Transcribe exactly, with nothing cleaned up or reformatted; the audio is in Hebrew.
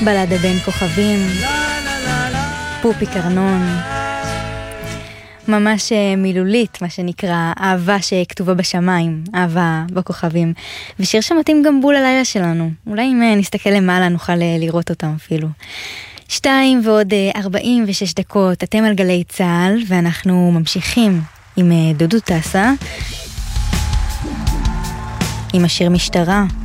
בלדה בין כוכבים, פופי קרנון, ממש מילולית, מה שנקרא אהבה שכתובה בשמיים, אהבה בכוכבים, ושיר שמתאים גם בול הלילה שלנו. אולי אם נסתכל למעלה נוכל לראות אותם אפילו. שתיים ועוד ארבעים ושש דקות, אתם על גלי צהל, ואנחנו ממשיכים עם דודו טסה, עם השיר משטרה.